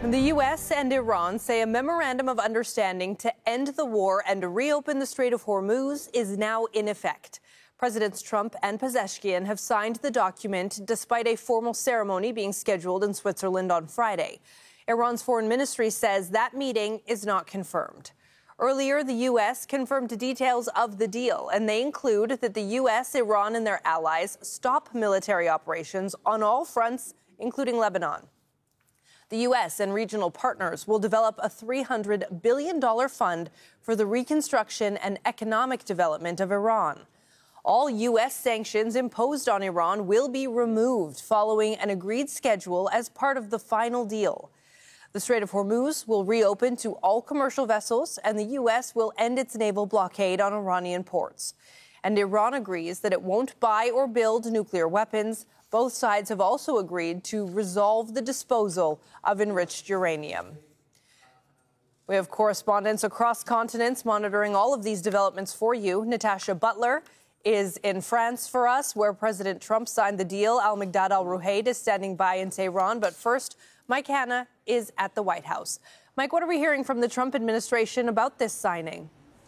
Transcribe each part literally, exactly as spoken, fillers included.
The U S and Iran say a memorandum of understanding to end the war and reopen the Strait of Hormuz is now in effect. Presidents Trump and Pezeshkian have signed the document despite a formal ceremony being scheduled in Switzerland on Friday. Iran's foreign ministry says that meeting is not confirmed. Earlier, the U S confirmed details of the deal, and they include that the U S, Iran, and their allies stop military operations on all fronts, including Lebanon. The U S and regional partners will develop a three hundred billion dollars fund for the reconstruction and economic development of Iran. All U S sanctions imposed on Iran will be removed following an agreed schedule as part of the final deal. The Strait of Hormuz will reopen to all commercial vessels, and the U S will end its naval blockade on Iranian ports. And Iran agrees that it won't buy or build nuclear weapons. Both sides have also agreed to resolve the disposal of enriched uranium. We have correspondents across continents monitoring all of these developments for you. Natasha Butler is in France for us, where President Trump signed the deal. Al-Migdad al-Ruhayd is standing by in Tehran. But first, Mike Hanna is at the White House. Mike, what are we hearing from the Trump administration about this signing?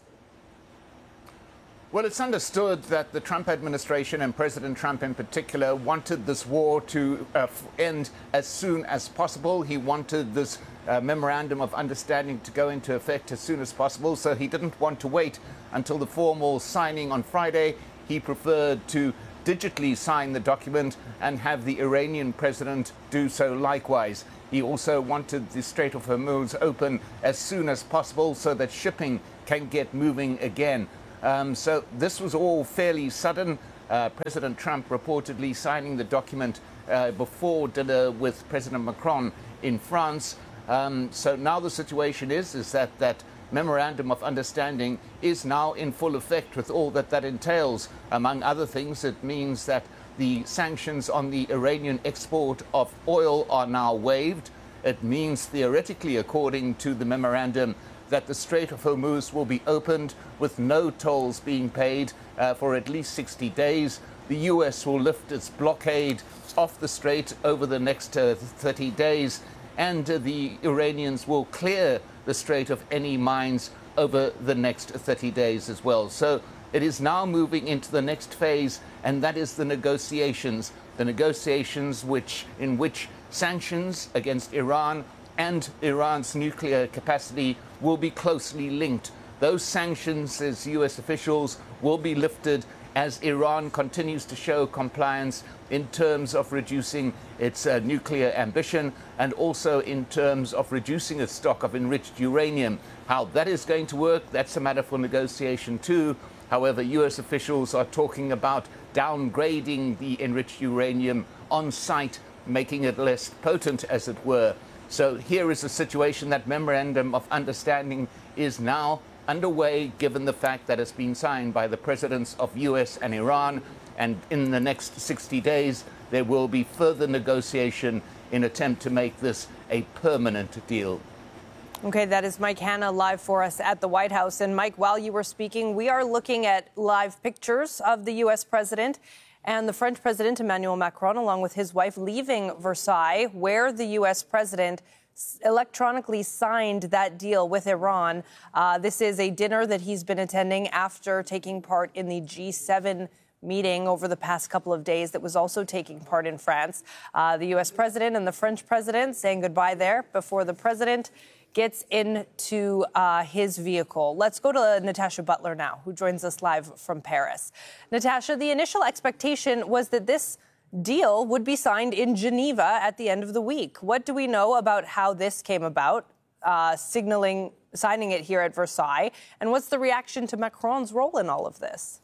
Well, it's understood that the Trump administration and President Trump in particular wanted this war to uh, end as soon as possible. He wanted this uh, memorandum of understanding to go into effect as soon as possible, so he didn't want to wait until the formal signing on Friday. He preferred to digitally sign the document and have the Iranian president do so likewise. He also wanted the Strait of Hormuz open as soon as possible so that shipping can get moving again. Um, so this was all fairly sudden. Uh, President Trump reportedly signing the document uh, before dinner with President Macron in France. Um, so now the situation is, is that that memorandum of understanding is now in full effect with all that that entails. Among other things, it means that the sanctions on the Iranian export of oil are now waived. It means theoretically, according to the memorandum, that the Strait of Hormuz will be opened with no tolls being paid uh, for at least sixty days. The U S will lift its blockade off the strait over the next uh, thirty days, and uh, the Iranians will clear the strait of any mines over the next thirty days as well. So it is now moving into the next phase, and that is the negotiations, the negotiations which in which sanctions against Iran and Iran's nuclear capacity will be closely linked. Those sanctions, as U S officials, will be lifted as Iran continues to show compliance in terms of reducing its uh, nuclear ambition and also in terms of reducing its stock of enriched uranium. How that is going to work, that's a matter for negotiation too. However, U S officials are talking about downgrading the enriched uranium on site, making it less potent, as it were. So here is a situation. That memorandum of understanding is now underway, given the fact that it's been signed by the presidents of U S and Iran. And in the next sixty days, there will be further negotiation in attempt to make this a permanent deal. Okay, that is Mike Hanna live for us at the White House. And Mike, while you were speaking, we are looking at live pictures of the U S president and the French President Emmanuel Macron, along with his wife, leaving Versailles, where the U S president electronically signed that deal with Iran. Uh, this is a dinner that he's been attending after taking part in the G seven meeting over the past couple of days that was also taking part in France. Uh, the U S president and the French president saying goodbye there before the president gets into uh, his vehicle. Let's go to Natasha Butler now, who joins us live from Paris. Natasha, the initial expectation was that this deal would be signed in Geneva at the end of the week. What do we know about how this came about, uh, signaling, signing it here at Versailles? And what's the reaction to Macron's role in all of this?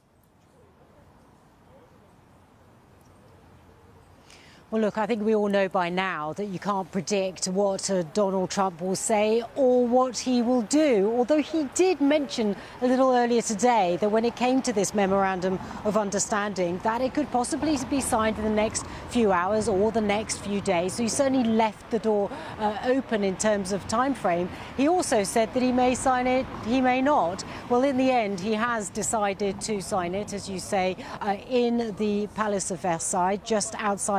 Well, look, I think we all know by now that you can't predict what uh, Donald Trump will say or what he will do, although he did mention a little earlier today that when it came to this memorandum of understanding, that it could possibly be signed in the next few hours or the next few days. So he certainly left the door uh, open in terms of time frame. He also said that he may sign it, he may not. Well, in the end, he has decided to sign it, as you say, uh, in the Palace of Versailles, just outside of Paris.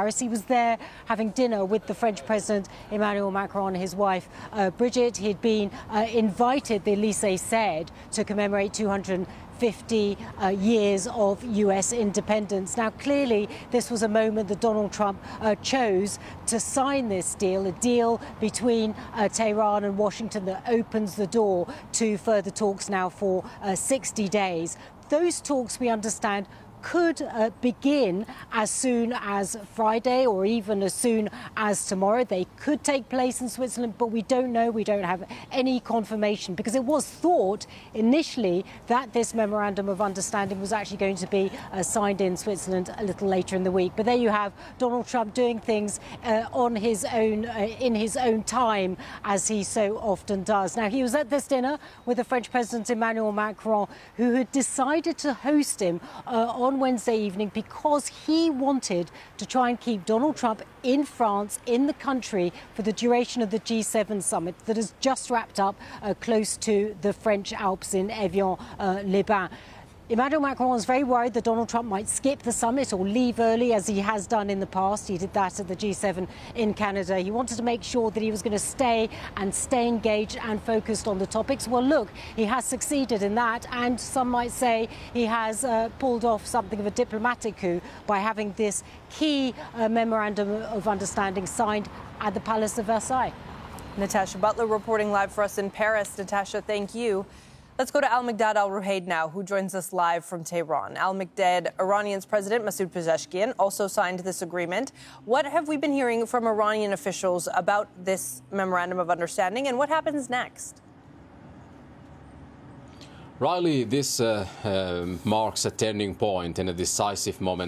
Paris. He was there having dinner with the French President Emmanuel Macron and his wife uh, Brigitte. He'd been uh, invited, the Elysee said, to commemorate two hundred fifty uh, years of U S independence. Now, clearly, this was a moment that Donald Trump uh, chose to sign this deal, a deal between uh, Tehran and Washington that opens the door to further talks now for uh, sixty days. Those talks, we understand, could uh, begin as soon as Friday or even as soon as tomorrow. They could take place in Switzerland, but we don't know. We don't have any confirmation, because it was thought initially that this memorandum of understanding was actually going to be uh, signed in Switzerland a little later in the week. But there you have Donald Trump doing things uh, on his own, uh, in his own time, as he so often does. Now, he was at this dinner with the French President Emmanuel Macron, who had decided to host him uh, on on Wednesday evening because he wanted to try and keep Donald Trump in France, in the country, for the duration of the G seven summit that has just wrapped up uh, close to the French Alps in Evian-les-Bains. Emmanuel Macron was very worried that Donald Trump might skip the summit or leave early, as he has done in the past. He did that at the G seven in Canada. He wanted to make sure that he was going to stay and stay engaged and focused on the topics. Well, look, he has succeeded in that, and some might say he has uh, pulled off something of a diplomatic coup by having this key uh, memorandum of understanding signed at the Palace of Versailles. Natasha Butler reporting live for us in Paris. Natasha, thank you. Let's go to Al-Mikdad Al-Ruhaid now, who joins us live from Tehran. Al-Mikdad, Iranian's President Masoud Pezeshkian also signed this agreement. What have we been hearing from Iranian officials about this memorandum of understanding, and what happens next? Riley, this uh, uh, marks a turning point and a decisive moment